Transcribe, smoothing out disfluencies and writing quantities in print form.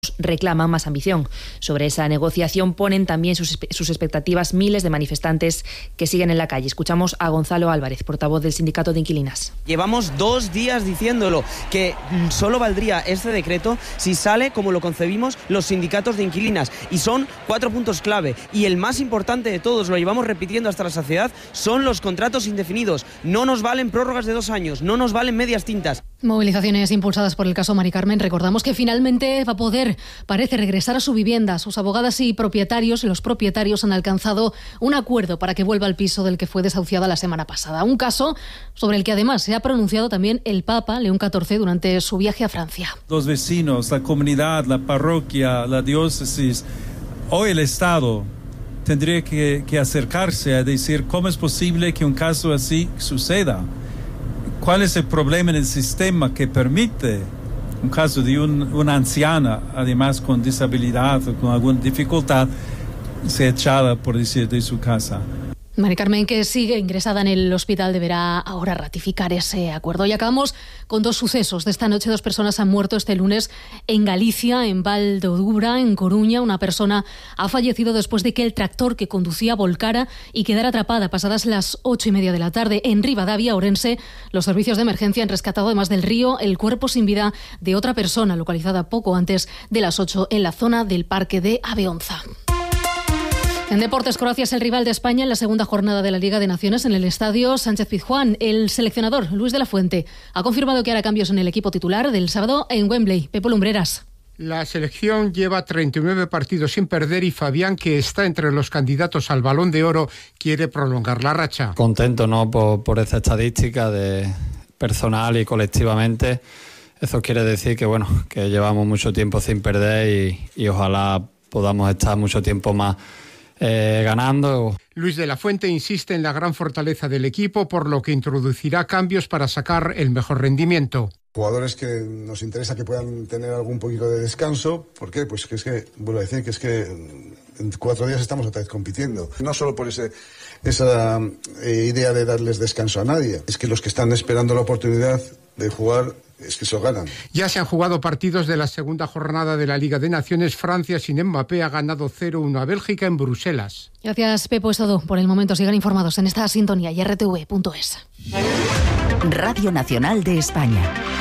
reclaman más ambición. Sobre esa negociación ponen también sus expectativas miles de manifestantes que siguen en la calle. Escuchamos a Gonzalo Álvarez, portavoz del sindicato de inquilinas. Llevamos 2 días diciéndolo, que solo valdría este decreto si sale como lo concebimos los sindicatos de inquilinas. Y son 4 puntos clave. Y el más importante de todos, lo llevamos repitiendo hasta la saciedad, son los contratos indefinidos. No nos valen prórrogas de 2 años, no nos valen medias tintas. Movilizaciones impulsadas por el caso Mari Carmen. Recordamos que finalmente va a poder, parece, regresar a su vivienda. Sus abogadas y los propietarios han alcanzado un acuerdo para que vuelva al piso del que fue desahuciada la semana pasada. Un caso sobre el que además se ha pronunciado también el Papa León XIV durante su viaje a Francia. Los vecinos, la comunidad, la parroquia, la diócesis, hoy el Estado tendría que acercarse a decir cómo es posible que un caso así suceda. ¿Cuál es el problema en el sistema que permite un caso de una anciana, además con disabilidad o con alguna dificultad, ser echada, por decir, de su casa? Mari Carmen, que sigue ingresada en el hospital, deberá ahora ratificar ese acuerdo. Y acabamos con 2 sucesos de esta noche. 2 personas han muerto este lunes en Galicia, en Val de Odubra, en Coruña. Una persona ha fallecido después de que el tractor que conducía volcara y quedara atrapada pasadas las 8:30 de la tarde. En Ribadavia, Ourense, los servicios de emergencia han rescatado, además del río, el cuerpo sin vida de otra persona localizada poco antes de las 8 en la zona del Parque de Aveonza. En deportes, Croacia es el rival de España en la segunda jornada de la Liga de Naciones en el estadio Sánchez-Pizjuán. El seleccionador, Luis de la Fuente, ha confirmado que hará cambios en el equipo titular del sábado en Wembley. Pepe Lumbreras. La selección lleva 39 partidos sin perder y Fabián, que está entre los candidatos al Balón de Oro, quiere prolongar la racha. Contento, ¿no?, por esta estadística de personal y colectivamente. Eso quiere decir que llevamos mucho tiempo sin perder y ojalá podamos estar mucho tiempo más ganando. Luis de la Fuente insiste en la gran fortaleza del equipo, por lo que introducirá cambios para sacar el mejor rendimiento. Jugadores que nos interesa que puedan tener algún poquito de descanso. ¿Por qué? Pues que es que, vuelvo a decir, que es que en 4 días estamos otra vez compitiendo. No solo por esa idea de darles descanso a nadie, es que los que están esperando la oportunidad de jugar, es que eso ganan. Ya se han jugado partidos de la segunda jornada de la Liga de Naciones. Francia, sin Mbappé, ha ganado 0-1 a Bélgica en Bruselas. Gracias, Pepo. Es todo por el momento. Sigan informados en esta sintonía y rtv.es. Radio Nacional de España.